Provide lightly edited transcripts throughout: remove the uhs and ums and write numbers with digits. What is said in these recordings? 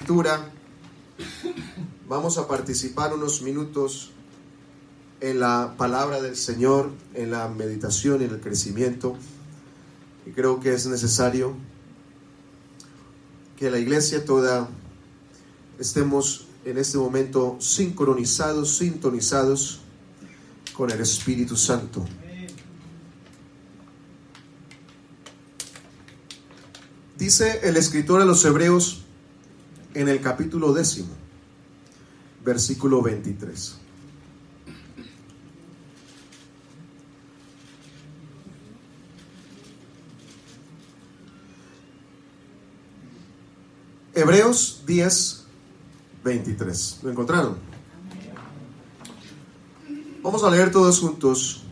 lectura. Vamos a participar unos minutos en la palabra del Señor, en la meditación y en el crecimiento. Y creo que es necesario que la iglesia toda estemos en este momento sintonizados con el Espíritu Santo. Dice el escritor a los Hebreos en el capítulo 10, versículo 23. Hebreos 10, 23. ¿Lo encontraron? Vamos a leer todos juntos.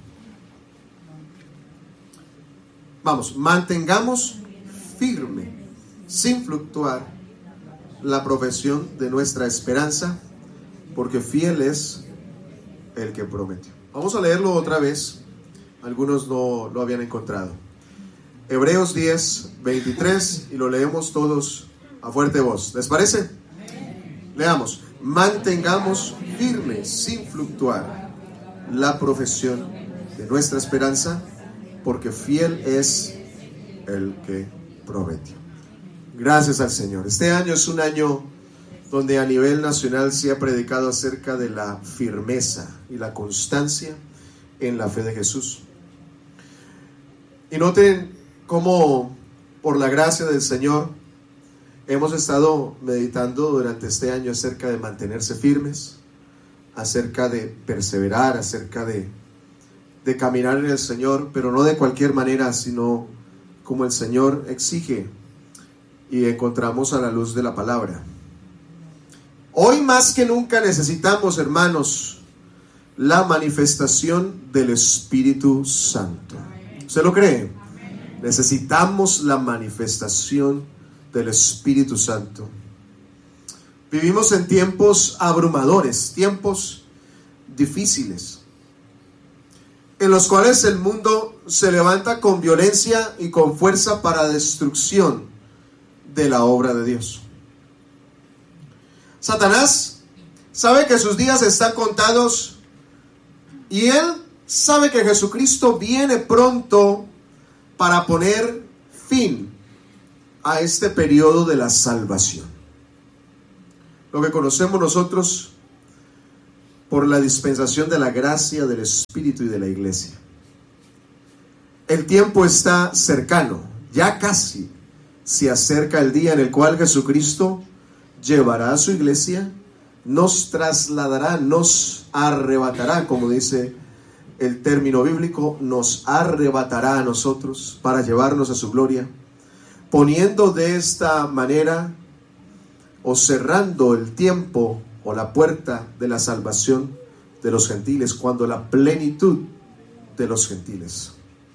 Vamos, mantengamos firme, sin fluctuar, la profesión de nuestra esperanza, porque fiel es el que prometió. Vamos a leerlo otra vez. Algunos no lo habían encontrado. Hebreos 10, 23, y lo leemos todos a fuerte voz. ¿Les parece? Leamos. Mantengamos firme, sin fluctuar, la profesión de nuestra esperanza, porque fiel es el que prometió. Gracias al Señor. Este año es un año donde a nivel nacional se ha predicado acerca de la firmeza y la constancia en la fe de Jesús. Y noten cómo, por la gracia del Señor, hemos estado meditando durante este año acerca de mantenerse firmes, acerca de perseverar, acerca de caminar en el Señor, pero no de cualquier manera, sino como el Señor exige, y encontramos a la luz de la palabra. Hoy más que nunca necesitamos, hermanos, la manifestación del Espíritu Santo. ¿Usted lo cree? Necesitamos la manifestación del Espíritu Santo. Vivimos en tiempos abrumadores, tiempos difíciles, en los cuales el mundo se levanta con violencia y con fuerza para destrucción de la obra de Dios. Satanás sabe que sus días están contados y él sabe que Jesucristo viene pronto para poner fin a este periodo de la salvación, lo que conocemos nosotros por la dispensación de la gracia del Espíritu y de la iglesia. El tiempo está cercano, ya casi se acerca el día en el cual Jesucristo llevará a su iglesia, nos trasladará, nos arrebatará, como dice el término bíblico, nos arrebatará a nosotros para llevarnos a su gloria, poniendo de esta manera o cerrando el tiempo o la puerta de la salvación de los gentiles, cuando la plenitud de los gentiles.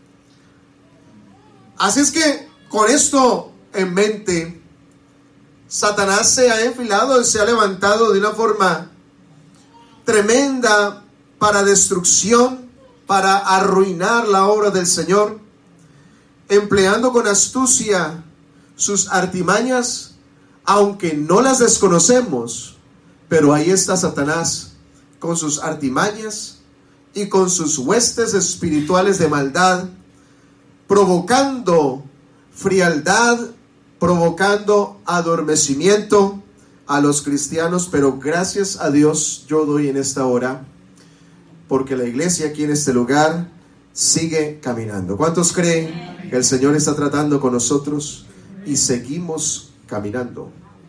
Así es que con esto en mente, Satanás se ha enfilado y se ha levantado de una forma tremenda para destrucción, para arruinar la obra del Señor, empleando con astucia sus artimañas, aunque no las desconocemos, pero ahí está Satanás con sus artimañas y con sus huestes espirituales de maldad, provocando frialdad, provocando adormecimiento a los cristianos. Pero gracias a Dios yo doy en esta hora, porque la iglesia aquí en este lugar sigue caminando. ¿Cuántos creen que el Señor está tratando con nosotros y seguimos caminando?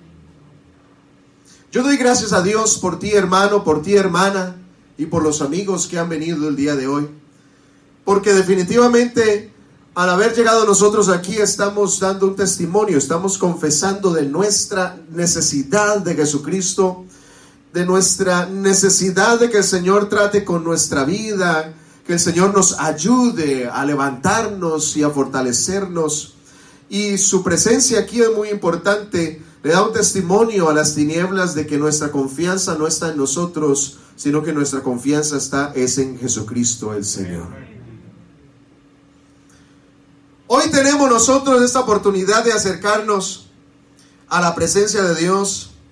Yo doy gracias a Dios por ti, hermano, por ti, hermana, y por los amigos que han venido el día de hoy, porque definitivamente al haber llegado nosotros aquí estamos dando un testimonio, estamos confesando de nuestra necesidad de Jesucristo, de nuestra necesidad de que el Señor trate con nuestra vida, que el Señor nos ayude a levantarnos y a fortalecernos. Y su presencia aquí es muy importante, le da un testimonio a las tinieblas de que nuestra confianza no está en nosotros, sino que nuestra confianza es en Jesucristo el Señor. Hoy tenemos nosotros esta oportunidad de acercarnos a la presencia de Dios,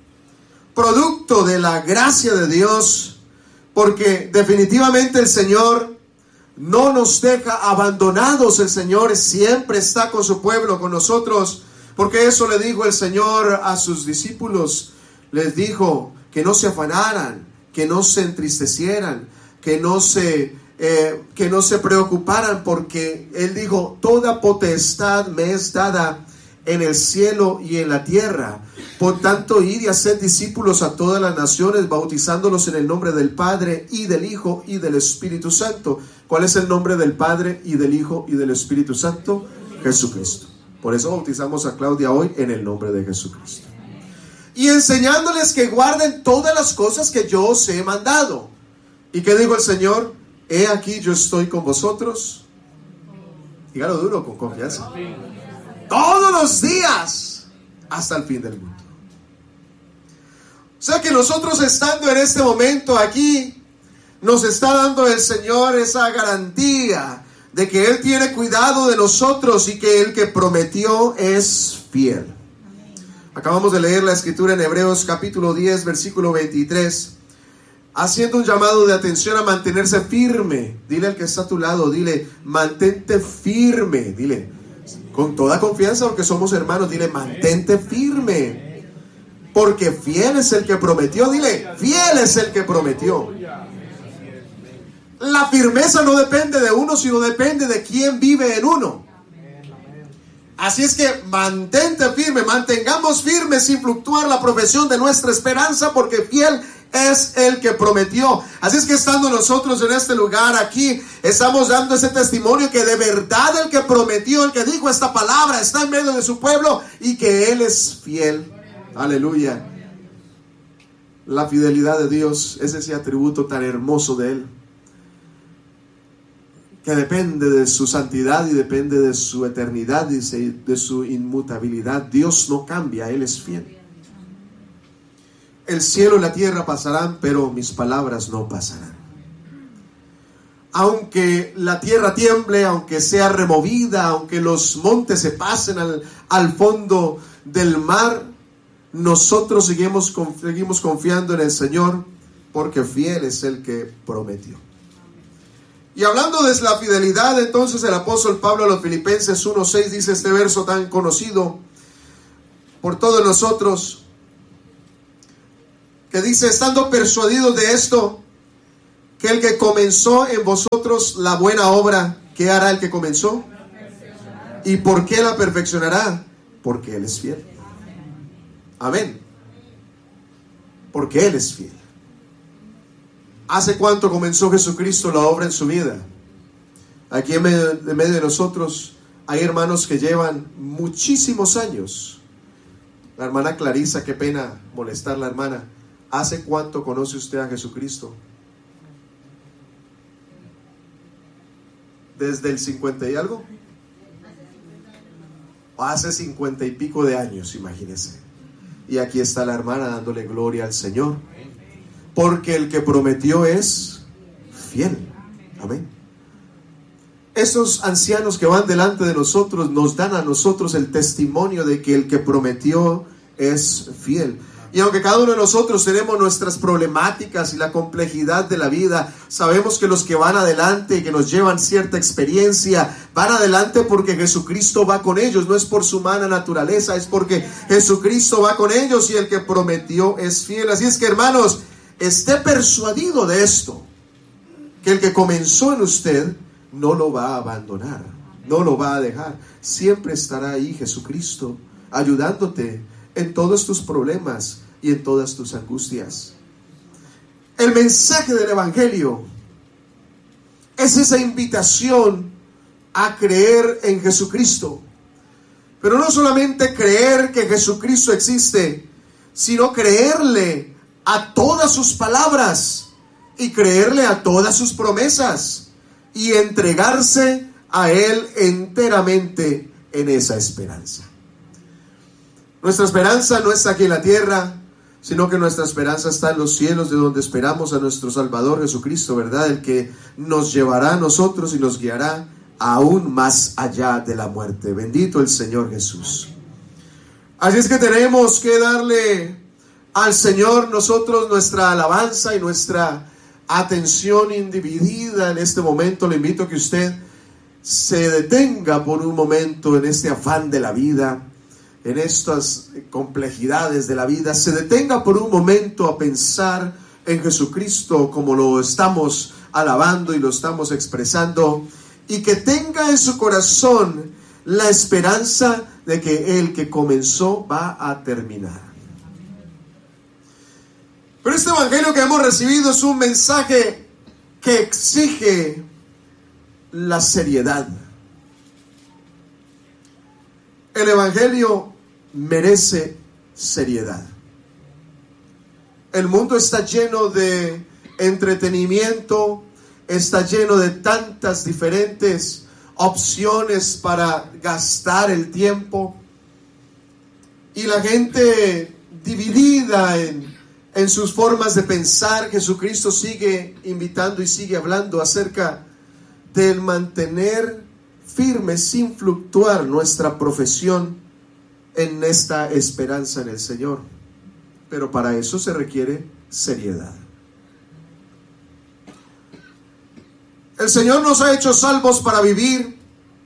producto de la gracia de Dios, porque definitivamente el Señor no nos deja abandonados. El Señor siempre está con su pueblo, con nosotros, porque eso le dijo el Señor a sus discípulos. Les dijo que no se afanaran, que no se entristecieran, que no se preocuparan, porque Él dijo: toda potestad me es dada en el cielo y en la tierra. Por tanto, id y haced discípulos a todas las naciones, bautizándolos en el nombre del Padre y del Hijo y del Espíritu Santo. ¿Cuál es el nombre del Padre y del Hijo y del Espíritu Santo? Jesucristo. Por eso bautizamos a Claudia hoy en el nombre de Jesucristo. Y enseñándoles que guarden todas las cosas que yo os he mandado. ¿Y qué dijo el Señor? He aquí, yo estoy con vosotros. Dígalo duro, con confianza. Todos los días hasta el fin del mundo. O sea que nosotros, estando en este momento aquí, nos está dando el Señor esa garantía de que Él tiene cuidado de nosotros y que el que prometió es fiel. Acabamos de leer la escritura en Hebreos capítulo 10, versículo 23, haciendo un llamado de atención a mantenerse firme. Dile al que está a tu lado, dile: mantente firme. Dile con toda confianza, porque somos hermanos, dile: mantente firme, porque fiel es el que prometió. Dile: fiel es el que prometió. La firmeza no depende de uno, sino depende de quién vive en uno. Así es que mantente firme, mantengamos firme sin fluctuar la profesión de nuestra esperanza, porque fiel es el que prometió. Así es que, estando nosotros en este lugar aquí, estamos dando ese testimonio que de verdad el que prometió, el que dijo esta palabra, está en medio de su pueblo y que Él es fiel. Aleluya. La fidelidad de Dios es ese atributo tan hermoso de Él, que depende de su santidad y depende de su eternidad y de su inmutabilidad. Dios no cambia, Él es fiel. El cielo y la tierra pasarán, pero mis palabras no pasarán. Aunque la tierra tiemble, aunque sea removida, aunque los montes se pasen al fondo del mar, nosotros seguimos confiando en el Señor, porque fiel es el que prometió. Y hablando de la fidelidad, entonces el apóstol Pablo a los Filipenses 1:6 dice este verso tan conocido por todos nosotros, que dice: estando persuadidos de esto, que el que comenzó en vosotros la buena obra, ¿qué hará el que comenzó? ¿Y por qué la perfeccionará? Porque Él es fiel. Amén. Porque Él es fiel. ¿Hace cuánto comenzó Jesucristo la obra en su vida? Aquí en medio de nosotros hay hermanos que llevan muchísimos años. La hermana Clarisa, qué pena molestar la hermana. ¿Hace cuánto conoce usted a Jesucristo? ¿Desde el 50 y algo? Hace 50 y pico de años, imagínese. Y aquí está la hermana dándole gloria al Señor, porque el que prometió es fiel. Amén. Esos ancianos que van delante de nosotros nos dan a nosotros el testimonio de que el que prometió es fiel. Y aunque cada uno de nosotros tenemos nuestras problemáticas y la complejidad de la vida, sabemos que los que van adelante y que nos llevan cierta experiencia, van adelante porque Jesucristo va con ellos. No es por su humana naturaleza, es porque Jesucristo va con ellos y el que prometió es fiel. Así es que, hermanos, esté persuadido de esto, que el que comenzó en usted no lo va a abandonar, no lo va a dejar. Siempre estará ahí Jesucristo ayudándote en todos tus problemas y en todas tus angustias. El mensaje del Evangelio es esa invitación a creer en Jesucristo. Pero no solamente creer que Jesucristo existe, sino creerle a todas sus palabras y creerle a todas sus promesas y entregarse a Él enteramente en esa esperanza. Nuestra esperanza no está aquí en la tierra, sino que nuestra esperanza está en los cielos, de donde esperamos a nuestro Salvador Jesucristo, ¿verdad? El que nos llevará a nosotros y nos guiará aún más allá de la muerte. Bendito el Señor Jesús. Así es que tenemos que darle al Señor nosotros nuestra alabanza y nuestra atención individida en este momento, le invito a que usted se detenga por un momento en este afán de la vida, en estas complejidades de la vida, se detenga por un momento a pensar en Jesucristo como lo estamos alabando y lo estamos expresando, y que tenga en su corazón la esperanza de que el que comenzó va a terminar. Pero este evangelio que hemos recibido es un mensaje que exige la seriedad. El evangelio merece seriedad. El mundo está lleno de entretenimiento, está lleno de tantas diferentes opciones para gastar el tiempo, y la gente dividida en sus formas de pensar. Jesucristo sigue invitando y sigue hablando acerca del mantener firme sin fluctuar nuestra profesión en esta esperanza en el Señor. Pero para eso se requiere seriedad. El Señor nos ha hecho salvos para vivir,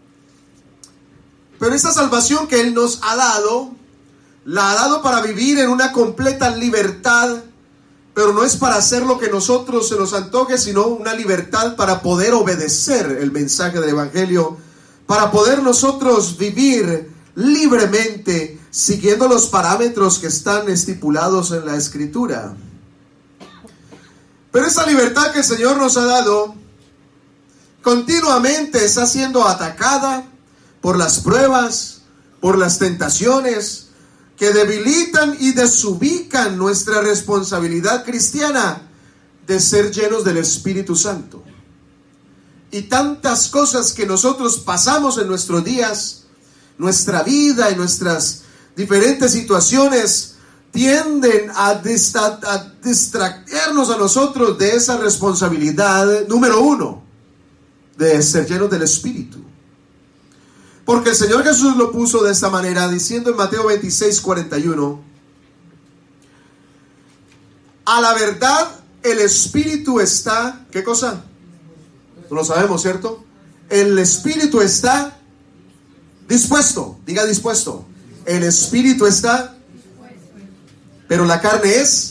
pero esta salvación que Él nos ha dado, la ha dado para vivir en una completa libertad, pero no es para hacer lo que nosotros se nos antoje, sino una libertad para poder obedecer el mensaje del evangelio, para poder nosotros vivir libremente, siguiendo los parámetros que están estipulados en la Escritura. Pero esa libertad que el Señor nos ha dado continuamente está siendo atacada por las pruebas, por las tentaciones que debilitan y desubican nuestra responsabilidad cristiana de ser llenos del Espíritu Santo. Y tantas cosas que nosotros pasamos en nuestros días, nuestra vida y nuestras diferentes situaciones tienden a distraernos a nosotros de esa responsabilidad número uno, de ser llenos del Espíritu. Porque el Señor Jesús lo puso de esta manera, diciendo en Mateo 26:41, a la verdad el Espíritu está, ¿qué cosa? No lo sabemos, ¿cierto? El Espíritu está dispuesto, diga dispuesto. El Espíritu está, pero la carne es,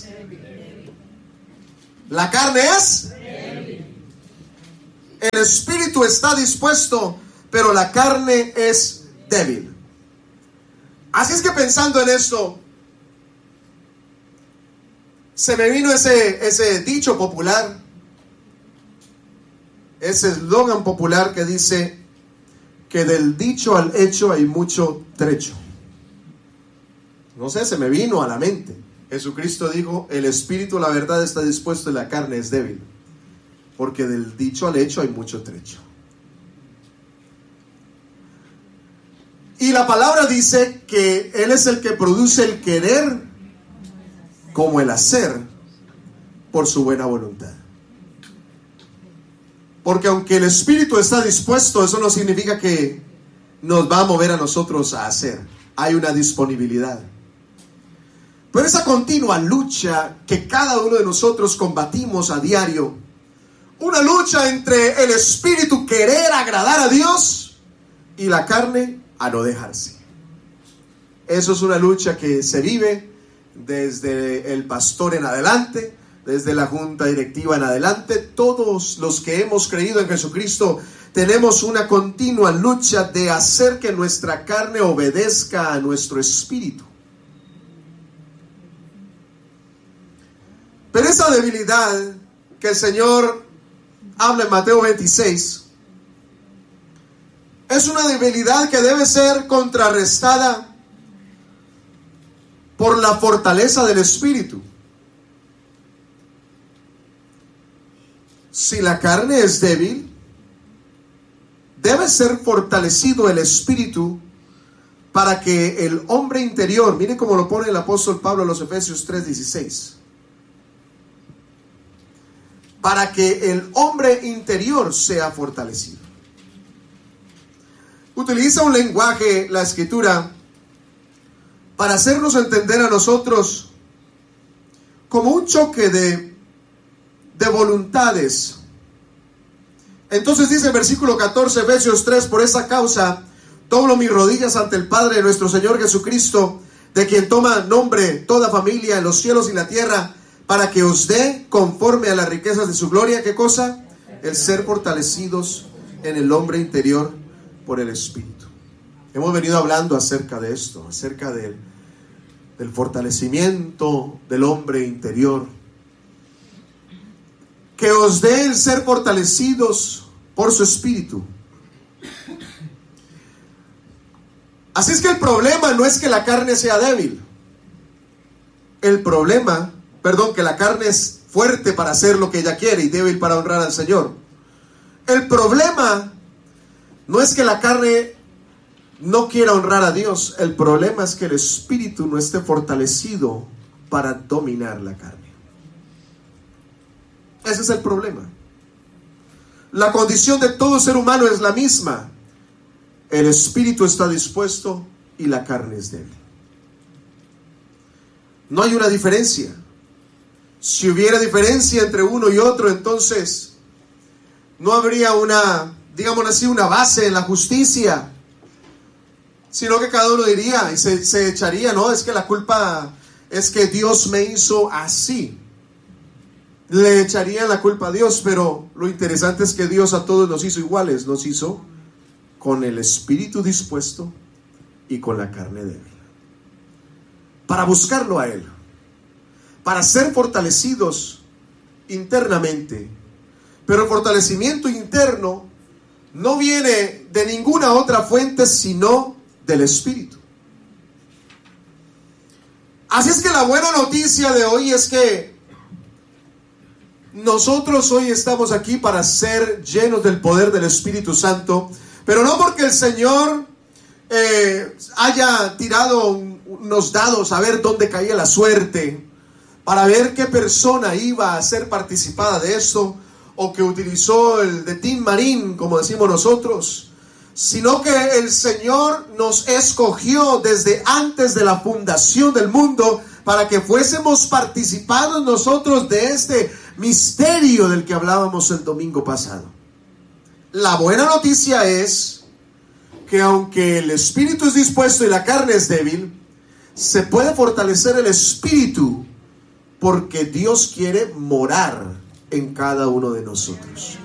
la carne es, el Espíritu está dispuesto, pero la carne es débil. Así es que pensando en esto, se me vino ese dicho popular, ese eslogan popular que dice que del dicho al hecho hay mucho trecho. No sé, se me vino a la mente. Jesucristo dijo, el Espíritu, la verdad, está dispuesto y la carne es débil. Porque del dicho al hecho hay mucho trecho. Y la palabra dice que Él es el que produce el querer como el hacer por su buena voluntad. Porque aunque el Espíritu está dispuesto, eso no significa que nos va a mover a nosotros a hacer. Hay una disponibilidad. Pero esa continua lucha que cada uno de nosotros combatimos a diario, una lucha entre el Espíritu querer agradar a Dios y la carne a no dejarse. Eso es una lucha que se vive desde el pastor en adelante, desde la junta directiva en adelante. Todos los que hemos creído en Jesucristo tenemos una continua lucha de hacer que nuestra carne obedezca a nuestro espíritu. Pero esa debilidad que el Señor habla en Mateo 26 es una debilidad que debe ser contrarrestada por la fortaleza del Espíritu. Si la carne es débil, debe ser fortalecido el Espíritu para que el hombre interior, mire cómo lo pone el apóstol Pablo en los Efesios 3:16, para que el hombre interior sea fortalecido. Utiliza un lenguaje, la Escritura, para hacernos entender a nosotros como un choque de voluntades. Entonces dice el versículo 14, Efesios 3, por esa causa doblo mis rodillas ante el Padre de nuestro Señor Jesucristo, de quien toma nombre toda familia en los cielos y la tierra, para que os dé conforme a las riquezas de su gloria. ¿Qué cosa? El ser fortalecidos en el hombre interior por el Espíritu. Hemos venido hablando acerca de esto, acerca del fortalecimiento del hombre interior. Que os dé el ser fortalecidos por su Espíritu. Así es que el problema no es que la carne sea débil. Que la carne es fuerte para hacer lo que ella quiere y débil para honrar al Señor. El problema no es que la carne no quiera honrar a Dios. El problema es que el Espíritu no esté fortalecido para dominar la carne. Ese es el problema. La condición de todo ser humano es la misma. El espíritu está dispuesto y la carne es débil. No hay una diferencia. Si hubiera diferencia entre uno y otro, entonces no habría una base en la justicia, sino que cada uno diría y se echaría, no, es que la culpa es que Dios me hizo así. Le echarían la culpa a Dios, pero lo interesante es que Dios a todos nos hizo iguales, nos hizo con el espíritu dispuesto y con la carne débil. Para buscarlo a Él, para ser fortalecidos internamente. Pero el fortalecimiento interno no viene de ninguna otra fuente sino del Espíritu. Así es que la buena noticia de hoy es que nosotros hoy estamos aquí para ser llenos del poder del Espíritu Santo, pero no porque el Señor haya tirado unos dados a ver dónde caía la suerte, para ver qué persona iba a ser participada de esto, o que utilizó el de Tim Marín, como decimos nosotros, sino que el Señor nos escogió desde antes de la fundación del mundo para que fuésemos participados nosotros de este misterio del que hablábamos el domingo pasado. La buena noticia es que aunque el espíritu es dispuesto y la carne es débil, se puede fortalecer el espíritu porque Dios quiere morar en cada uno de nosotros.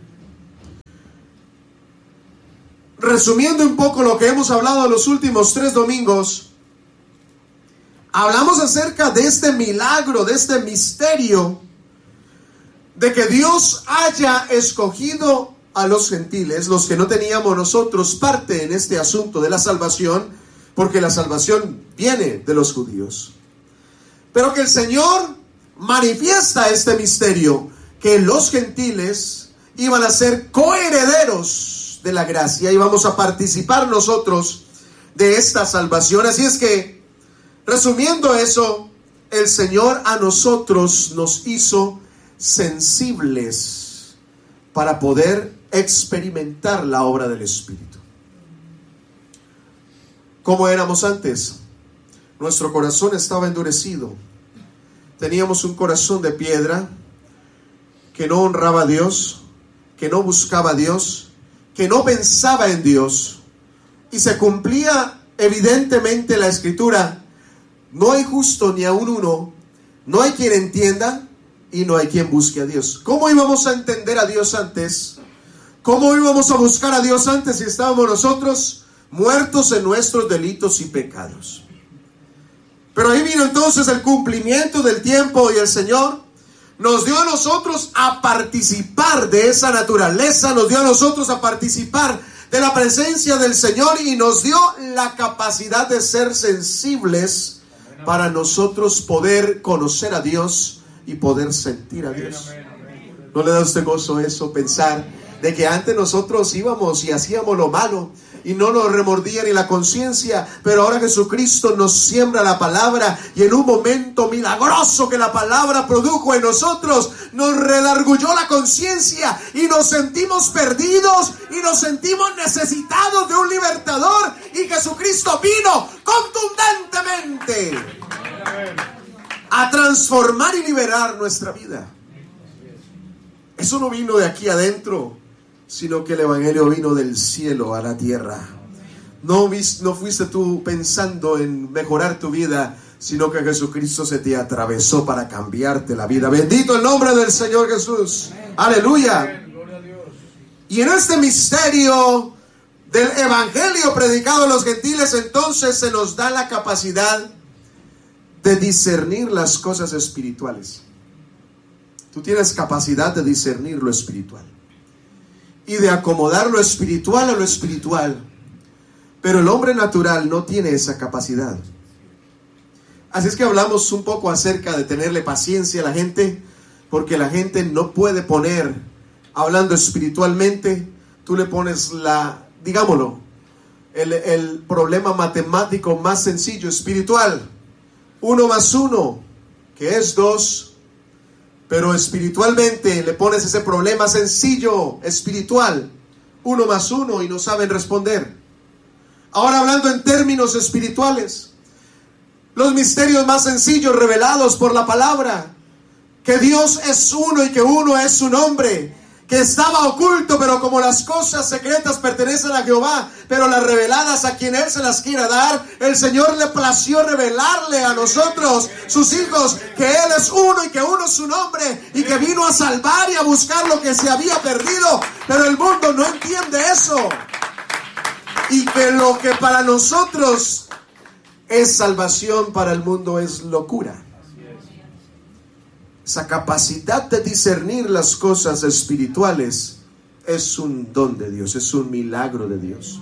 Resumiendo un poco lo que hemos hablado en los últimos 3 domingos, hablamos acerca de este milagro, de este misterio, de que Dios haya escogido a los gentiles, los que no teníamos nosotros parte en este asunto de la salvación, porque la salvación viene de los judíos. Pero que el Señor manifiesta este misterio, que los gentiles iban a ser coherederos de la gracia y vamos a participar nosotros de esta salvación. Así es que, resumiendo eso, el Señor a nosotros nos hizo sensibles para poder experimentar la obra del Espíritu. ¿Cómo éramos antes? Nuestro corazón estaba endurecido. Teníamos un corazón de piedra que no honraba a Dios, que no buscaba a Dios, que no pensaba en Dios. Y se cumplía evidentemente la Escritura: no hay justo ni aun uno, no hay quien entienda y no hay quien busque a Dios. ¿Cómo íbamos a entender a Dios antes? ¿Cómo íbamos a buscar a Dios antes si estábamos nosotros muertos en nuestros delitos y pecados? Pero ahí vino entonces el cumplimiento del tiempo y el Señor nos dio a nosotros a participar de esa naturaleza, nos dio a nosotros a participar de la presencia del Señor y nos dio la capacidad de ser sensibles para nosotros poder conocer a Dios y poder sentir a Dios. ¿No le da a usted gozo eso? Pensar de que antes nosotros íbamos y hacíamos lo malo y no nos remordía ni la conciencia, pero ahora Jesucristo nos siembra la palabra y en un momento milagroso que la palabra produjo en nosotros, nos redargulló la conciencia y nos sentimos perdidos y nos sentimos necesitados de un libertador, y Jesucristo vino contundentemente a transformar y liberar nuestra vida. Eso no vino de aquí adentro, sino que el evangelio vino del cielo a la tierra. No fuiste tú pensando en mejorar tu vida, sino que Jesucristo se te atravesó para cambiarte la vida. Bendito el nombre del Señor Jesús. Aleluya. Y en este misterio del evangelio predicado a los gentiles, entonces se nos da la capacidad de discernir las cosas espirituales. Tú tienes capacidad de discernir lo espiritual y de acomodar lo espiritual a lo espiritual. Pero el hombre natural no tiene esa capacidad. Así es que hablamos un poco acerca de tenerle paciencia a la gente, porque la gente no puede poner, hablando espiritualmente, tú le pones digámoslo, el problema matemático más sencillo, espiritual. 1 más 1, que es 2, pero espiritualmente le pones ese problema sencillo, espiritual, 1 más 1, y no saben responder. Ahora hablando en términos espirituales, los misterios más sencillos revelados por la palabra, que Dios es uno y que uno es su nombre, que estaba oculto, pero como las cosas secretas pertenecen a Jehová, pero las reveladas a quien Él se las quiera dar, el Señor le plació revelarle a nosotros, sus hijos, que Él es uno y que uno es su nombre, y que vino a salvar y a buscar lo que se había perdido, pero el mundo no entiende eso, y que lo que para nosotros es salvación, para el mundo es locura. Esa capacidad de discernir las cosas espirituales es un don de Dios, es un milagro de Dios.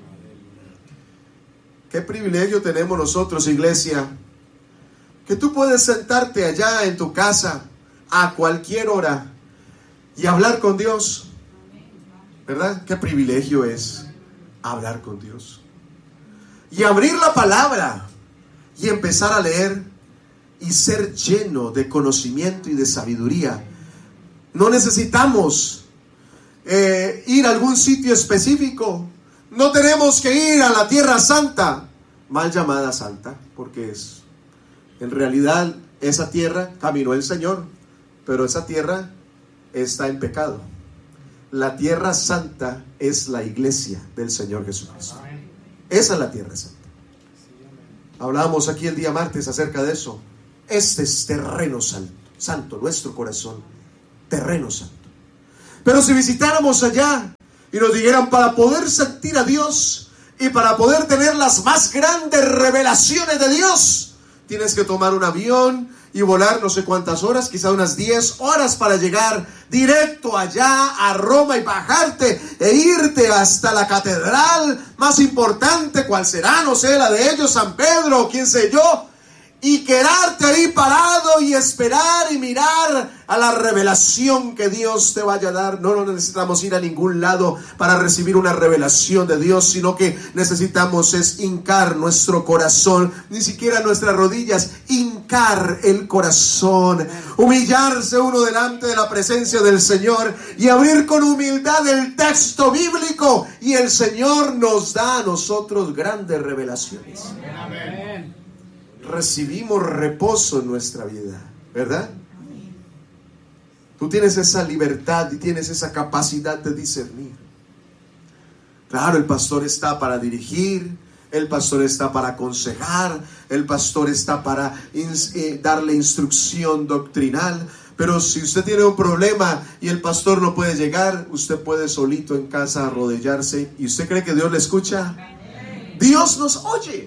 Qué privilegio tenemos nosotros, iglesia, que tú puedes sentarte allá en tu casa a cualquier hora y hablar con Dios, ¿verdad? Qué privilegio es hablar con Dios y abrir la palabra y empezar a leer y ser lleno de conocimiento y de sabiduría. No necesitamos ir a algún sitio específico. No tenemos que ir a la Tierra Santa, mal llamada Santa, porque en realidad esa tierra caminó el Señor, pero esa tierra está en pecado. La Tierra Santa es la iglesia del Señor Jesucristo. Esa es la Tierra Santa. Hablábamos aquí el día martes acerca de eso. Este es terreno santo, nuestro corazón, terreno santo. Pero si visitáramos allá y nos dijeran, para poder sentir a Dios y para poder tener las más grandes revelaciones de Dios, tienes que tomar un avión y volar no sé cuántas horas, quizá unas 10 horas para llegar directo allá a Roma y bajarte e irte hasta la catedral más importante, cuál será, no sé, la de ellos, San Pedro, quién sé yo, y quedarte ahí parado y esperar y mirar a la revelación que Dios te vaya a dar. No necesitamos ir a ningún lado para recibir una revelación de Dios, sino que necesitamos es hincar nuestro corazón, ni siquiera nuestras rodillas, hincar el corazón, humillarse uno delante de la presencia del Señor y abrir con humildad el texto bíblico, y el Señor nos da a nosotros grandes revelaciones. Amén. Recibimos reposo en nuestra vida, ¿verdad? Tú tienes esa libertad y tienes esa capacidad de discernir. Claro, el pastor está para dirigir, el pastor está para aconsejar, el pastor está para darle instrucción doctrinal, pero si usted tiene un problema y el pastor no puede llegar, usted puede solito en casa arrodillarse. ¿Y usted cree que Dios le escucha? Dios nos oye.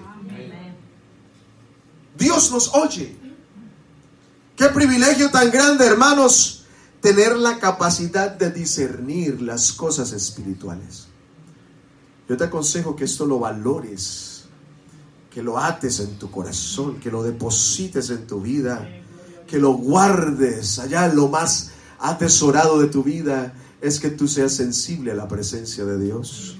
Dios nos oye. Qué privilegio tan grande, hermanos, tener la capacidad de discernir las cosas espirituales. Yo te aconsejo que esto lo valores, que lo ates en tu corazón, que lo deposites en tu vida, que lo guardes allá en lo más atesorado de tu vida. Es que tú seas sensible a la presencia de Dios.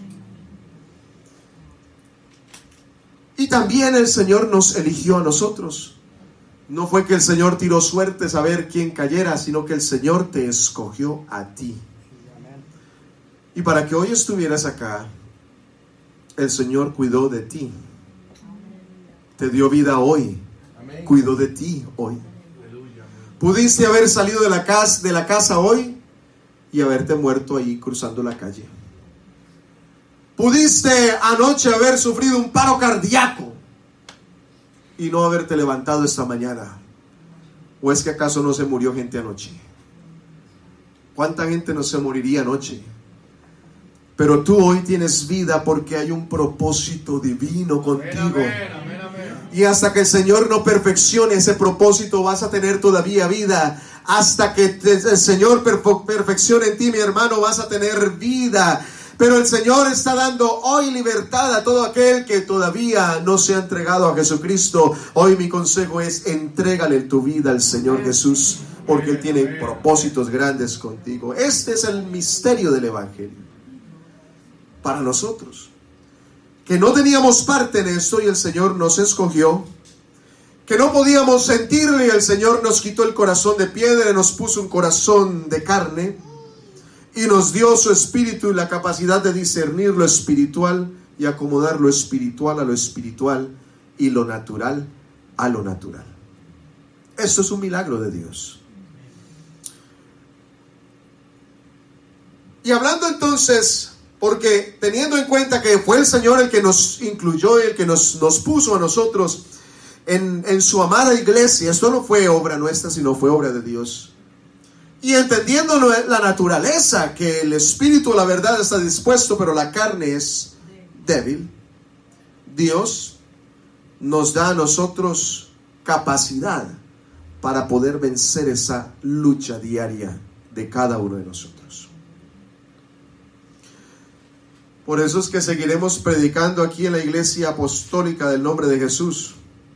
Y también el Señor nos eligió a nosotros. No fue que el Señor tiró suertes a ver quién cayera, sino que el Señor te escogió a ti. Y para que hoy estuvieras acá, el Señor cuidó de ti. Te dio vida hoy. cuidó de ti hoy. Pudiste haber salido de la casa hoy y haberte muerto ahí cruzando la calle. Pudiste anoche haber sufrido un paro cardíaco y no haberte levantado esta mañana. ¿O es que acaso no se murió gente anoche? ¿Cuánta gente no se moriría anoche? Pero tú hoy tienes vida porque hay un propósito divino contigo. Y hasta que el Señor no perfeccione ese propósito, vas a tener todavía vida. Hasta que el Señor perfeccione en ti, mi hermano, vas a tener vida. Pero el Señor está dando hoy libertad a todo aquel que todavía no se ha entregado a Jesucristo. Hoy mi consejo es: entrégale tu vida al Señor Jesús, porque Él tiene propósitos grandes contigo. Este es el misterio del Evangelio para nosotros, que no teníamos parte en esto y el Señor nos escogió, que no podíamos sentirle y el Señor nos quitó el corazón de piedra y nos puso un corazón de carne y nos dio su espíritu y la capacidad de discernir lo espiritual y acomodar lo espiritual a lo espiritual y lo natural a lo natural. Esto es un milagro de Dios. Y hablando entonces, porque teniendo en cuenta que fue el Señor el que nos incluyó y el que nos puso a nosotros en su amada iglesia, esto no fue obra nuestra, sino fue obra de Dios. Y entendiendo la naturaleza, que el espíritu, la verdad, está dispuesto, pero la carne es débil, Dios nos da a nosotros capacidad para poder vencer esa lucha diaria de cada uno de nosotros. Por eso es que seguiremos predicando aquí en la Iglesia Apostólica del Nombre de Jesús.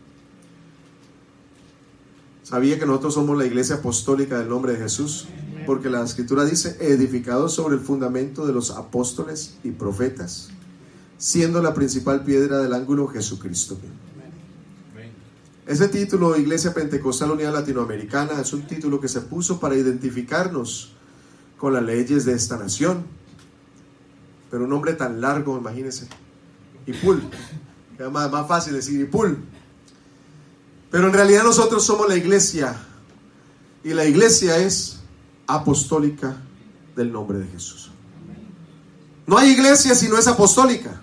¿Sabía que nosotros somos la Iglesia Apostólica del Nombre de Jesús? Porque la Escritura dice: edificados sobre el fundamento de los apóstoles y profetas, siendo la principal piedra del ángulo Jesucristo. Ese título, Iglesia Pentecostal Unida Latinoamericana, es un título que se puso para identificarnos con las leyes de esta nación. Pero un nombre tan largo, imagínense. Ipul. Es más fácil decir Ipul. Pero en realidad nosotros somos la iglesia. Y la iglesia es apostólica del nombre de Jesús. No hay iglesia si no es apostólica.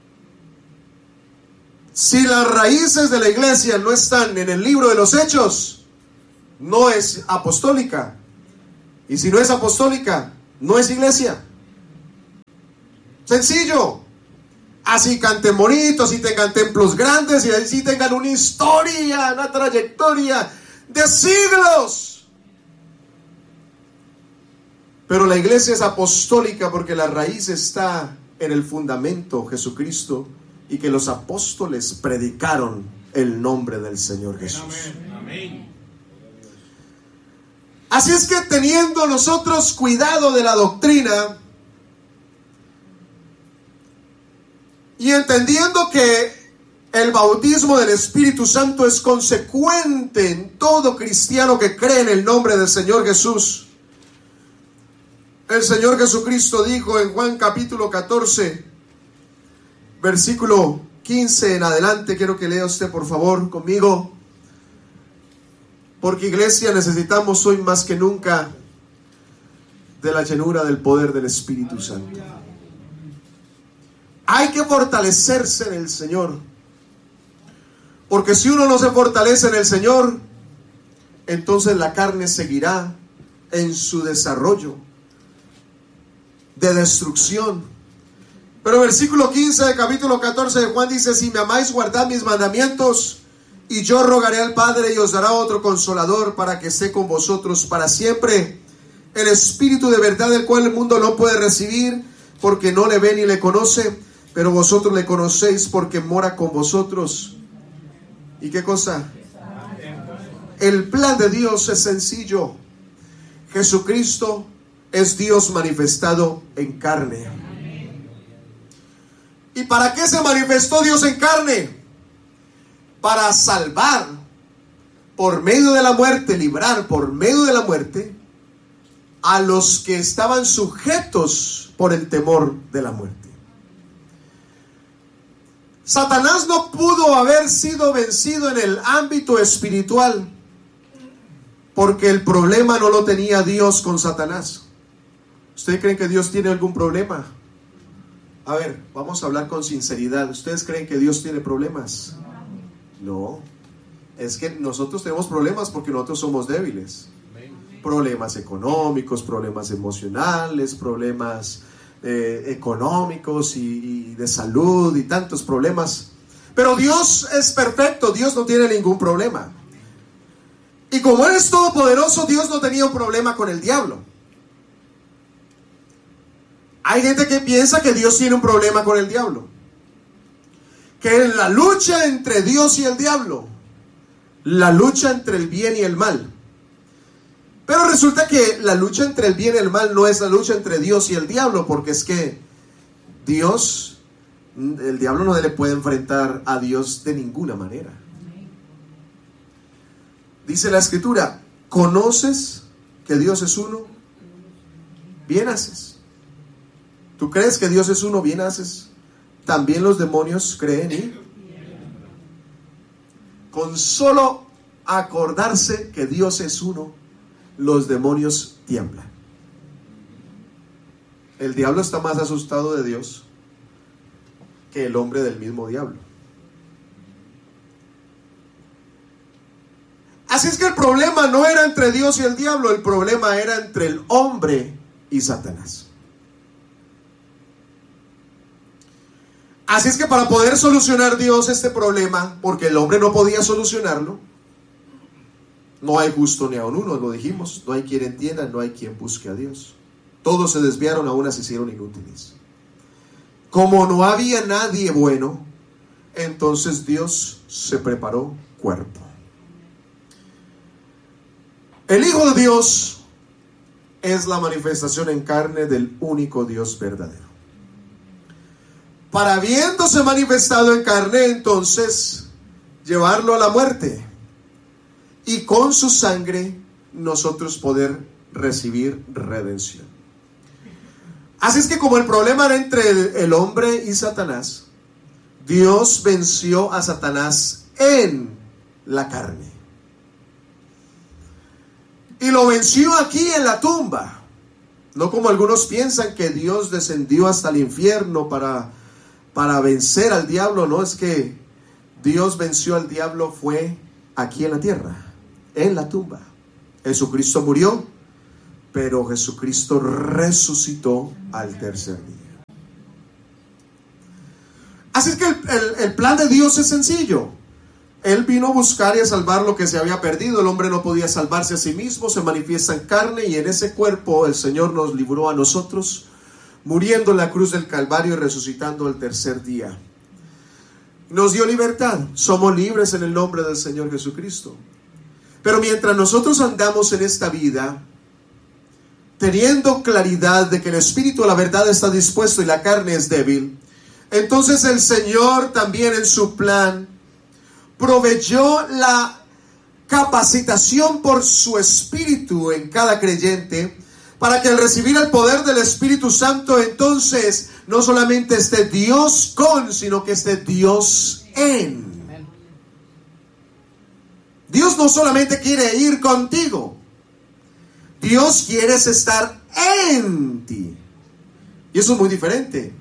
Si las raíces de la iglesia no están en el libro de los Hechos, no es apostólica. Y si no es apostólica, no es iglesia. Sencillo. Así canten bonitos, así tengan templos grandes y así tengan una historia, una trayectoria de siglos. Pero la iglesia es apostólica porque la raíz está en el fundamento Jesucristo y que los apóstoles predicaron el nombre del Señor Jesús. Amén. Así es que teniendo nosotros cuidado de la doctrina, y entendiendo que el bautismo del Espíritu Santo es consecuente en todo cristiano que cree en el nombre del Señor Jesús. El Señor Jesucristo dijo en Juan capítulo 14, versículo 15 en adelante, quiero que lea usted por favor conmigo, porque iglesia necesitamos hoy más que nunca de la llenura del poder del Espíritu Santo. Hay que fortalecerse en el Señor, porque si uno no se fortalece en el Señor, entonces la carne seguirá en su desarrollo de destrucción. Pero el versículo 15 del capítulo 14 de Juan dice: si me amáis, guardad mis mandamientos, y yo rogaré al Padre y os dará otro consolador para que esté con vosotros para siempre, el Espíritu de verdad, el cual el mundo no puede recibir porque no le ve ni le conoce, pero vosotros le conocéis porque mora con vosotros. ¿Y qué cosa? El plan de Dios es sencillo. Jesucristo es Dios manifestado en carne. ¿Y para qué se manifestó Dios en carne? Para salvar por medio de la muerte, librar por medio de la muerte a los que estaban sujetos por el temor de la muerte. Satanás no pudo haber sido vencido en el ámbito espiritual, porque el problema no lo tenía Dios con Satanás. ¿Ustedes creen que Dios tiene algún problema? A ver, vamos a hablar con sinceridad. ¿Ustedes creen que Dios tiene problemas? No. Es que nosotros tenemos problemas porque nosotros somos débiles. Problemas económicos, problemas emocionales, problemas económicos y de salud y tantos problemas. Pero Dios es perfecto, Dios no tiene ningún problema. Y como Él es todopoderoso, Dios no tenía un problema con el diablo. Hay gente que piensa que Dios tiene un problema con el diablo, que en la lucha entre Dios y el diablo, la lucha entre el bien y el mal. Pero resulta que la lucha entre el bien y el mal no es la lucha entre Dios y el diablo, porque es que el diablo no le puede enfrentar a Dios de ninguna manera. Dice la Escritura: ¿conoces que Dios es uno? Bien haces. ¿Tú crees que Dios es uno? Bien haces. También los demonios creen y con solo acordarse que Dios es uno, los demonios tiemblan. El diablo está más asustado de Dios que el hombre del mismo diablo. Así es que el problema no era entre Dios y el diablo, el problema era entre el hombre y Satanás. Así es que para poder solucionar Dios este problema, porque el hombre no podía solucionarlo, no hay justo ni aun uno, lo dijimos, no hay quien entienda, no hay quien busque a Dios. Todos se desviaron, a unas se hicieron inútiles. Como no había nadie bueno, entonces Dios se preparó cuerpo. El Hijo de Dios es la manifestación en carne del único Dios verdadero. Para habiéndose manifestado en carne, entonces llevarlo a la muerte y con su sangre nosotros poder recibir redención. Así es que como el problema era entre el hombre y Satanás, Dios venció a Satanás en la carne. Y lo venció aquí en la tumba. No como algunos piensan que Dios descendió hasta el infierno para vencer al diablo. No, es que Dios venció al diablo fue aquí en la tierra, en la tumba. Jesucristo murió, pero Jesucristo resucitó al tercer día. Así es que el plan de Dios es sencillo. Él vino a buscar y a salvar lo que se había perdido. El hombre no podía salvarse a sí mismo, se manifiesta en carne, y en ese cuerpo el Señor nos libró a nosotros, muriendo en la cruz del Calvario y resucitando el tercer día. Nos dio libertad, somos libres en el nombre del Señor Jesucristo. Pero mientras nosotros andamos en esta vida, teniendo claridad de que el espíritu a la verdad está dispuesto y la carne es débil, entonces el Señor también en su plan proveyó la capacitación por su espíritu en cada creyente, para que al recibir el poder del Espíritu Santo, entonces no solamente esté Dios con, sino que esté Dios en. Dios no solamente quiere ir contigo, Dios quiere estar en ti. Y eso es muy diferente.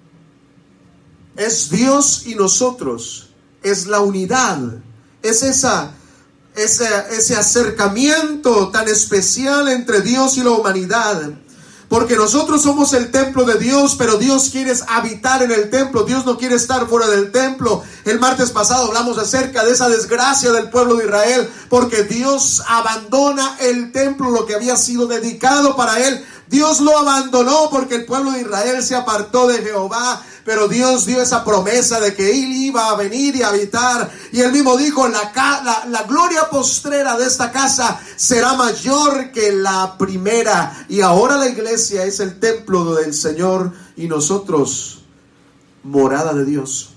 Es Dios y nosotros. Es la unidad, es ese acercamiento tan especial entre Dios y la humanidad, porque nosotros somos el templo de Dios, pero Dios quiere habitar en el templo. Dios no quiere estar fuera del templo. El martes pasado hablamos acerca de esa desgracia del pueblo de Israel, porque Dios abandona el templo, lo que había sido dedicado para él. Dios lo abandonó porque el pueblo de Israel se apartó de Jehová. Pero Dios dio esa promesa de que Él iba a venir y a habitar. Y Él mismo dijo: la gloria postrera de esta casa será mayor que la primera. Y ahora la iglesia es el templo del Señor y nosotros morada de Dios.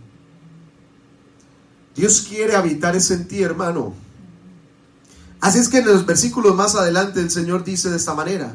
Dios quiere habitar en ti, hermano. Así es que en los versículos más adelante el Señor dice de esta manera.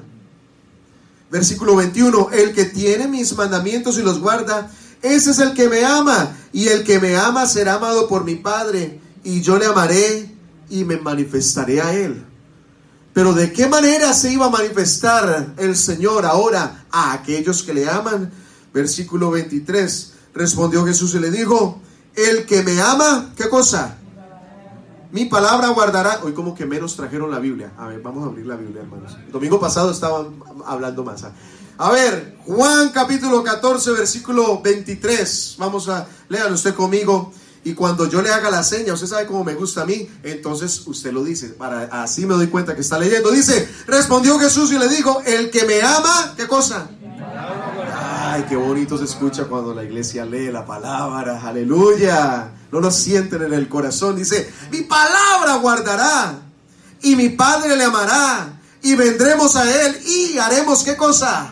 Versículo 21, el que tiene mis mandamientos y los guarda, ese es el que me ama, Y el que me ama será amado por mi Padre, y yo le amaré y me manifestaré a él. Pero ¿de qué manera se iba a manifestar el Señor ahora a aquellos que le aman? Versículo 23. Respondió Jesús y le dijo: el que me ama, ¿qué cosa? Mi palabra guardará. Hoy como que menos trajeron la Biblia. A ver, vamos a abrir la Biblia, hermanos. El domingo pasado estaban hablando más. A ver, Juan capítulo 14, versículo 23. Vamos a leerlo usted conmigo. Y cuando yo le haga la seña, usted sabe cómo me gusta a mí, entonces usted lo dice, así me doy cuenta que está leyendo. Dice: respondió Jesús y le dijo: el que me ama, ¿qué cosa? Ay, qué bonito se escucha cuando la iglesia lee la palabra, aleluya. No lo sienten en el corazón. Dice: mi palabra guardará, y mi Padre le amará, y vendremos a él y haremos ¿qué cosa?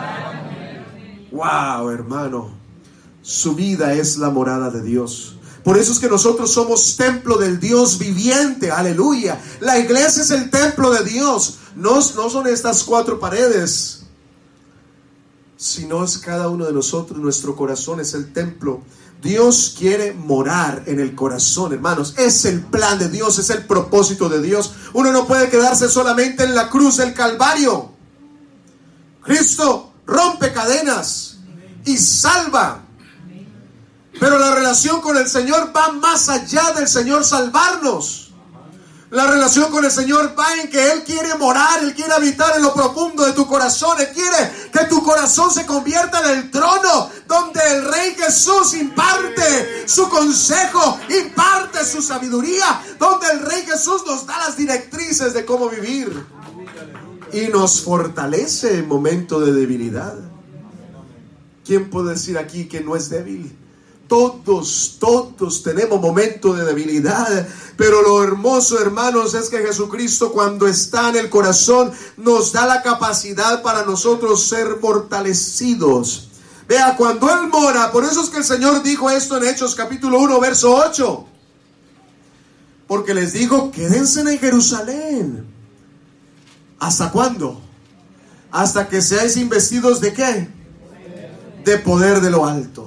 Wow, hermano, su vida es la morada de Dios. Por eso es que nosotros somos templo del Dios viviente, aleluya. La iglesia es el templo de Dios. No son estas 4 paredes, sino es cada uno de nosotros. Nuestro corazón es el templo. Dios quiere morar en el corazón, hermanos. Es el plan de Dios, es el propósito de Dios. Uno no puede quedarse solamente en la cruz del Calvario. Cristo rompe cadenas y salva. Pero la relación con el Señor va más allá del Señor salvarnos. La relación con el Señor va en que Él quiere morar, Él quiere habitar en lo profundo de tu corazón. Él quiere que tu corazón se convierta en el trono donde el Rey Jesús imparte su consejo, imparte su sabiduría, donde el Rey Jesús nos da las directrices de cómo vivir y nos fortalece en momento de debilidad. ¿Quién puede decir aquí que no es débil? Todos tenemos momentos de debilidad, pero lo hermoso, hermanos, es que Jesucristo, cuando está en el corazón, nos da la capacidad para nosotros ser fortalecidos. Vea, cuando Él mora, por eso es que el Señor dijo esto en Hechos capítulo 1, verso 8. Porque les digo: quédense en Jerusalén. ¿Hasta cuándo? Hasta que seáis investidos ¿de qué? De poder de lo alto.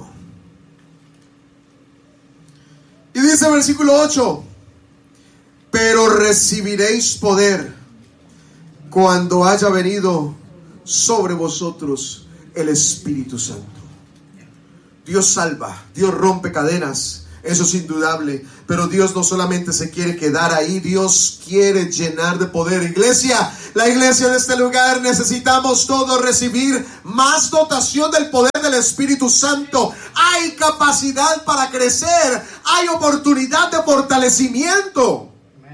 Y dice el versículo 8: pero recibiréis poder cuando haya venido sobre vosotros el Espíritu Santo. Dios salva, Dios rompe cadenas, eso es indudable. Pero Dios no solamente se quiere quedar ahí, Dios quiere llenar de poder. Iglesia, la iglesia de este lugar, necesitamos todos recibir más dotación del poder del Espíritu Santo. Hay capacidad para crecer, hay oportunidad de fortalecimiento.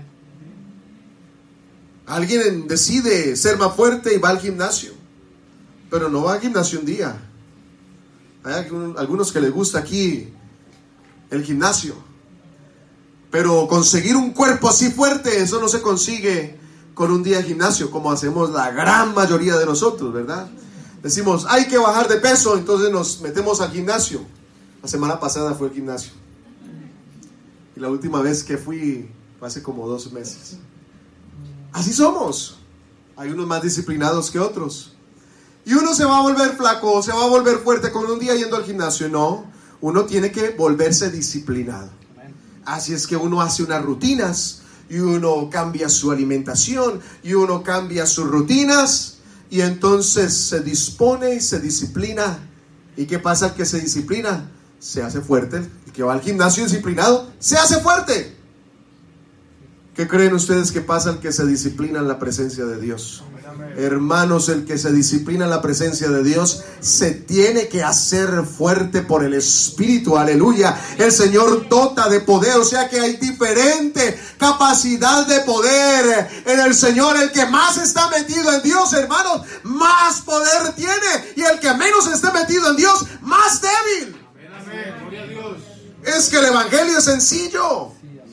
Alguien decide ser más fuerte y va al gimnasio, pero no va al gimnasio un día. Hay algunos que les gusta aquí el gimnasio, pero conseguir un cuerpo así fuerte, eso no se consigue con un día de gimnasio, como hacemos la gran mayoría de nosotros, ¿verdad? Decimos: hay que bajar de peso, entonces nos metemos al gimnasio. La semana pasada fue al gimnasio, y la última vez que fui fue hace como 2 meses. Así somos. Hay unos más disciplinados que otros, y uno se va a volver flaco, se va a volver fuerte con un día yendo al gimnasio. No, uno tiene que volverse disciplinado. Así es que uno hace unas rutinas, y uno cambia su alimentación, y uno cambia sus rutinas, y entonces se dispone y se disciplina. ¿Y qué pasa al que se disciplina? Se hace fuerte. El que va al gimnasio disciplinado se hace fuerte. ¿Qué creen ustedes que pasa al que se disciplina en la presencia de Dios? Hermanos, el que se disciplina en la presencia de Dios se tiene que hacer fuerte por el Espíritu, aleluya. El Señor dota de poder, o sea que hay diferente capacidad de poder en el Señor. El que más está metido en Dios, hermanos, más poder tiene, y el que menos esté metido en Dios, más débil. Amén. Gloria a Dios. Es que el evangelio es sencillo.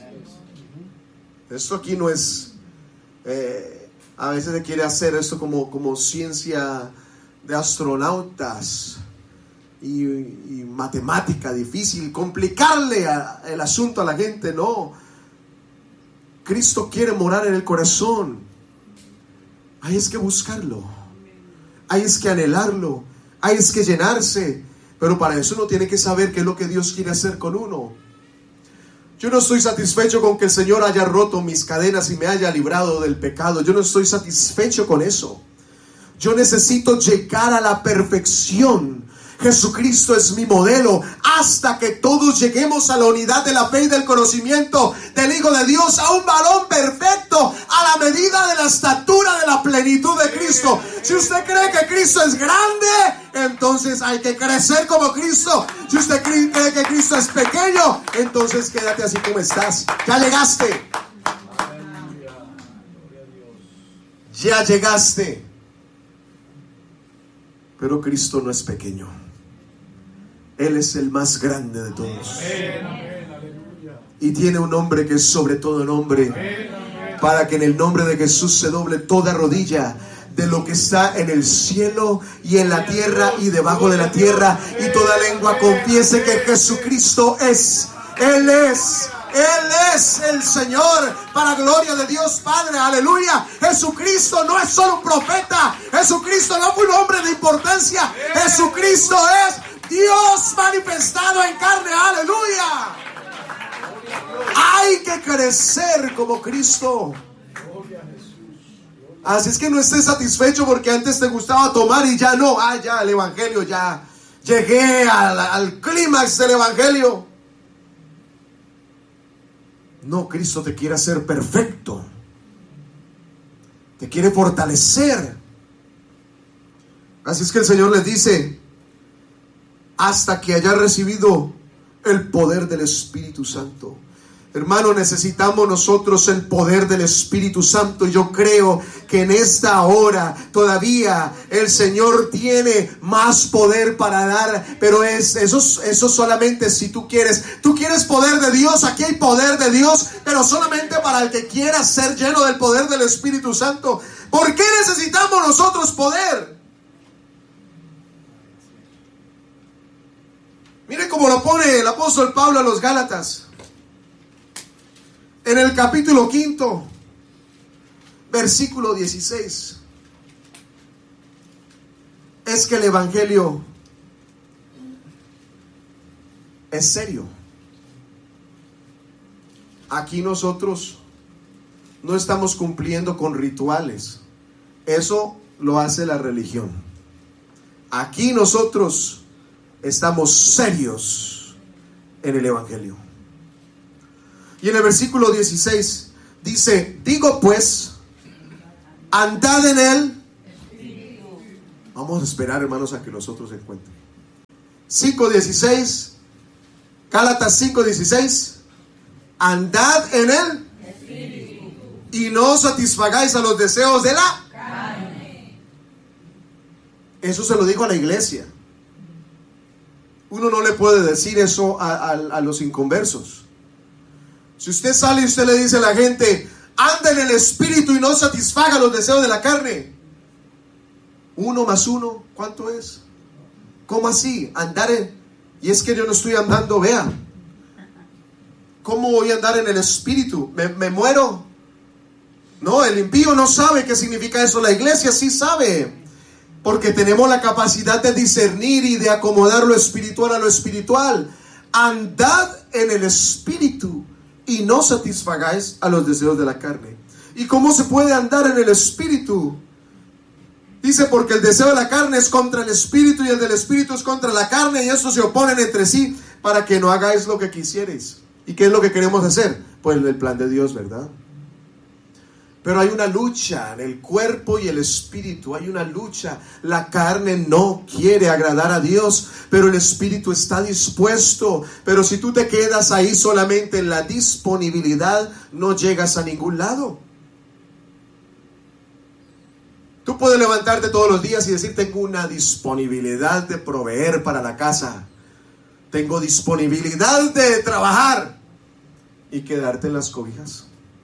Esto aquí no es a veces se quiere hacer esto como ciencia de astronautas y matemática difícil, complicarle el asunto a la gente. No, Cristo quiere morar en el corazón. Ahí es que buscarlo, ahí es que anhelarlo, ahí es que llenarse. Pero para eso uno tiene que saber qué es lo que Dios quiere hacer con uno. Yo no estoy satisfecho con que el Señor haya roto mis cadenas y me haya librado del pecado. Yo no estoy satisfecho con eso. Yo necesito llegar a la perfección. Jesucristo es mi modelo, hasta que todos lleguemos a la unidad de la fe y del conocimiento del Hijo de Dios, a un varón perfecto, a la medida de la estatura de la plenitud de Cristo. Si usted cree que Cristo es grande, entonces hay que crecer como Cristo. Si usted cree que Cristo es pequeño, entonces quédate así como estás. Ya llegaste. Ya llegaste. Pero Cristo no es pequeño. Él es el más grande de todos. Y tiene un nombre que es sobre todo nombre, para que en el nombre de Jesús se doble toda rodilla de lo que está en el cielo y en la tierra y debajo de la tierra, y toda lengua confiese que Jesucristo es. Él es el Señor, para gloria de Dios Padre. Aleluya. Jesucristo no es solo un profeta. Jesucristo no fue un hombre de importancia. Jesucristo es Dios manifestado en carne. Aleluya. Hay que crecer como Cristo. Así es que no estés satisfecho porque antes te gustaba tomar y ya no. Ya el evangelio, ya llegué al clímax del evangelio. No, Cristo te quiere hacer perfecto. Te quiere fortalecer. Así es que el Señor les dice: hasta que haya recibido el poder del Espíritu Santo. Hermano, necesitamos nosotros el poder del Espíritu Santo. Y yo creo que en esta hora todavía el Señor tiene más poder para dar. Pero eso solamente si tú quieres. Tú quieres poder de Dios. Aquí hay poder de Dios, pero solamente para el que quiera ser lleno del poder del Espíritu Santo. ¿Por qué necesitamos nosotros poder? Mire cómo lo pone el apóstol Pablo a los Gálatas. En el capítulo 5, versículo 16. Es que el evangelio es serio. Aquí nosotros no estamos cumpliendo con rituales. Eso lo hace la religión. Aquí nosotros estamos serios en el evangelio. Y en el versículo 16 dice: digo pues, andad en él. Vamos a esperar, hermanos, a que los otros se encuentren. 5:16, Gálatas 5:16. Andad en él y no satisfagáis a los deseos de la carne. Eso se lo dijo a la iglesia. Uno no le puede decir eso a los inconversos. Si usted sale y usted le dice a la gente: anda en el Espíritu y no satisfaga los deseos de la carne. 1 más 1, ¿cuánto es? ¿Cómo así? Andar en... Y es que yo no estoy andando, vea. ¿Cómo voy a andar en el Espíritu? ¿Me muero? No, el impío no sabe qué significa eso. La iglesia sí sabe. Porque tenemos la capacidad de discernir y de acomodar lo espiritual a lo espiritual. Andad en el Espíritu y no satisfagáis a los deseos de la carne. ¿Y cómo se puede andar en el Espíritu? Dice: porque el deseo de la carne es contra el Espíritu y el del Espíritu es contra la carne, y estos se oponen entre sí para que no hagáis lo que quisierais. ¿Y qué es lo que queremos hacer? Pues el plan de Dios, ¿verdad? Pero hay una lucha en el cuerpo y el espíritu. Hay una lucha. La carne no quiere agradar a Dios, pero el espíritu está dispuesto. Pero si tú te quedas ahí solamente en la disponibilidad, no llegas a ningún lado. Tú puedes levantarte todos los días y decir: tengo una disponibilidad de proveer para la casa, tengo disponibilidad de trabajar, y quedarte en las cobijas.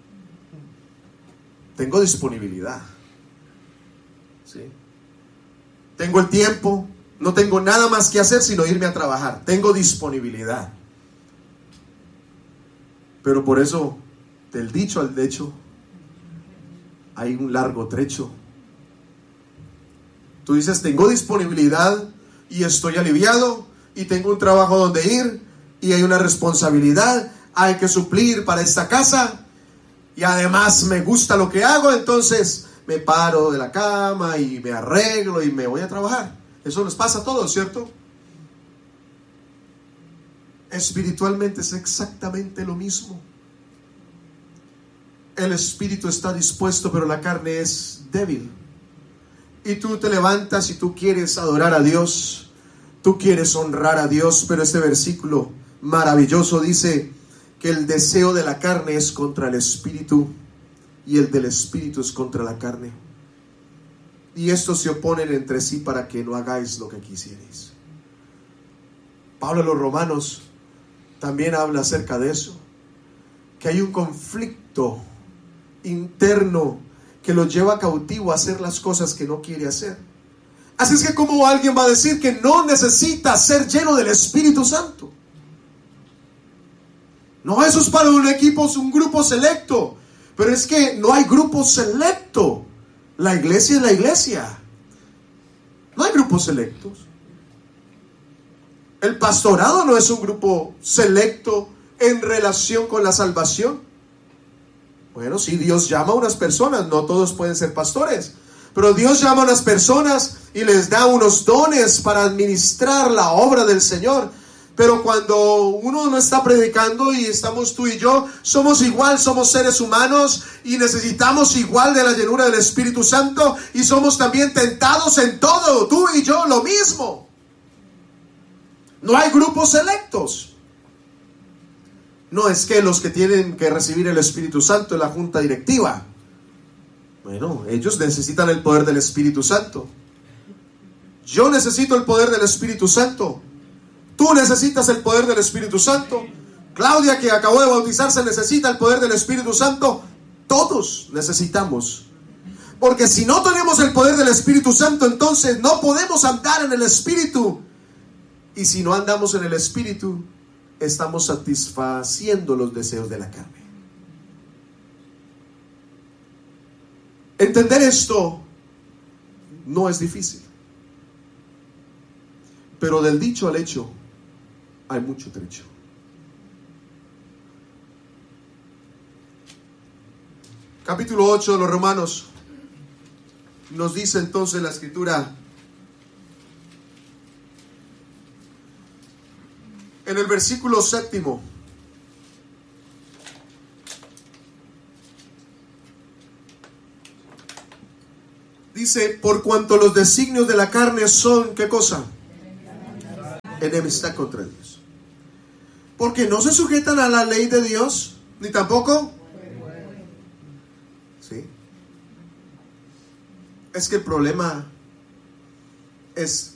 Tengo disponibilidad, ¿sí? Tengo el tiempo, no tengo nada más que hacer sino irme a trabajar. Tengo disponibilidad. Pero por eso, del dicho al hecho, hay un largo trecho. Tú dices: tengo disponibilidad y estoy aliviado, y tengo un trabajo donde ir y hay una responsabilidad, hay que suplir para esta casa y además me gusta lo que hago, entonces me paro de la cama y me arreglo y me voy a trabajar. Eso les pasa a todos, ¿cierto? Espiritualmente es exactamente lo mismo. El espíritu está dispuesto, pero la carne es débil. Y tú te levantas y tú quieres adorar a Dios, tú quieres honrar a Dios, pero este versículo maravilloso dice que el deseo de la carne es contra el espíritu y el del espíritu es contra la carne. Y estos se oponen entre sí para que no hagáis lo que quisierais. Pablo a los Romanos también habla acerca de eso, que hay un conflicto interno que lo lleva cautivo a hacer las cosas que no quiere hacer. Así es que ¿cómo alguien va a decir que no necesita ser lleno del Espíritu Santo? No, eso es para un equipo, un grupo selecto. Pero es que no hay grupo selecto. La iglesia es la iglesia. No hay grupos selectos. El pastorado no es un grupo selecto en relación con la salvación. Bueno, sí, Dios llama a unas personas, no todos pueden ser pastores, pero Dios llama a unas personas y les da unos dones para administrar la obra del Señor. Pero cuando uno no está predicando y estamos tú y yo, somos igual, somos seres humanos y necesitamos igual de la llenura del Espíritu Santo y somos también tentados en todo, tú y yo lo mismo. No hay grupos selectos. No es que los que tienen que recibir el Espíritu Santo es la junta directiva. Bueno, ellos necesitan el poder del Espíritu Santo. Yo necesito el poder del Espíritu Santo. Tú necesitas el poder del Espíritu Santo. Claudia, que acabó de bautizarse, necesita el poder del Espíritu Santo. Todos necesitamos. Porque si no tenemos el poder del Espíritu Santo, entonces no podemos andar en el Espíritu. Y si no andamos en el Espíritu, estamos satisfaciendo los deseos de la carne. Entender esto no es difícil. Pero del dicho al hecho hay mucho trecho. Capítulo 8 de los Romanos nos dice entonces la Escritura, en el versículo 7, dice: por cuanto los designios de la carne son, ¿qué cosa? Enemistad contra Dios. Porque no se sujetan a la ley de Dios, ni tampoco. ¿Sí? Es que el problema es